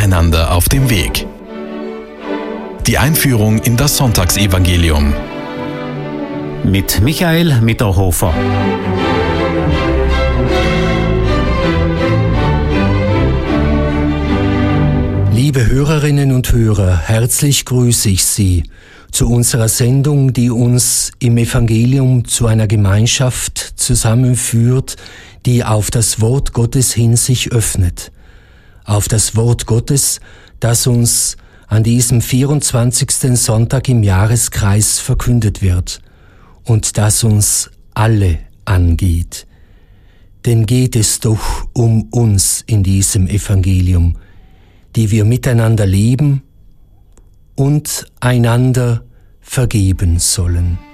Miteinander auf dem Weg. Die Einführung in das Sonntagsevangelium. Mit Michael Mitterhofer. Liebe Hörerinnen und Hörer, herzlich grüße ich Sie zu unserer Sendung, die uns im Evangelium zu einer Gemeinschaft zusammenführt, die auf das Wort Gottes hin sich öffnet. Auf das Wort Gottes, das uns an diesem 24. Sonntag im Jahreskreis verkündet wird und das uns alle angeht. Denn geht es doch um uns in diesem Evangelium, die wir miteinander leben und einander vergeben sollen.